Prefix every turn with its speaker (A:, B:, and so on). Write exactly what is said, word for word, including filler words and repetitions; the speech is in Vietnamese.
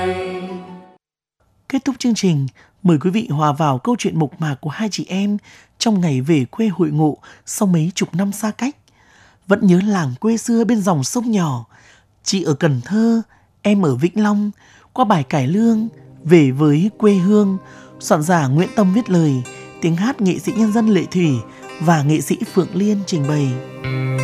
A: Kết thúc chương trình, mời quý vị hòa vào câu chuyện mộc mạc của hai chị em trong ngày về quê hội ngộ sau mấy chục năm xa cách. Vẫn nhớ làng quê xưa bên dòng sông nhỏ, chị ở Cần Thơ, em ở Vĩnh Long, qua bài cải lương Về với quê hương, soạn giả Nguyễn Tâm viết lời, tiếng hát nghệ sĩ nhân dân Lệ Thủy và nghệ sĩ Phượng Liên trình bày.